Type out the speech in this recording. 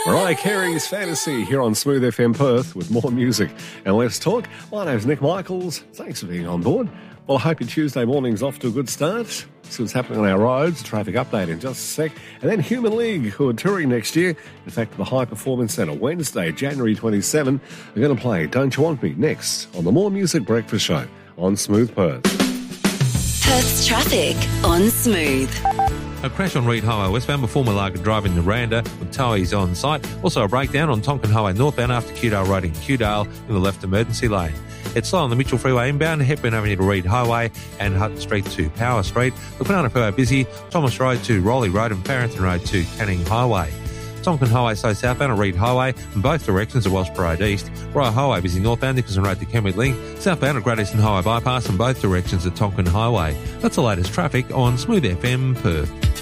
Mariah Carey's Fantasy here on Smooth FM Perth with more music and less talk. My name's Nick Michaels. Thanks for being on board. Well, I hope your Tuesday morning's off to a good start. See what's happening on our roads, traffic update in just a sec. And then Human League, who are touring next year. In fact, the High Performance Centre, Wednesday, January 27. They're going to play Don't You Want Me next on the More Music Breakfast Show on Smooth Perth. Perth's traffic on Smooth. A crash on Reid Highway westbound before Malaga Drive in Naranda with towies on site. Also a breakdown on Tonkin Highway northbound after Kewdale Road in Kewdale in the left emergency lane. It's slow on the Mitchell Freeway inbound, Hepburn Avenue to Reid Highway and Hutton Street to Power Street. The Banana Freeway busy, Thomas Road to Rowley Road and Farrington Road to Canning Highway. Tonkin Highway slow southbound at Reid Highway in both directions at Wellsborough Road East. Royal Highway busy northbound Nicholson Road to Kenwood Link. Southbound at Great Eastern Highway bypass in both directions at Tonkin Highway. That's the latest traffic on Smooth FM Perth.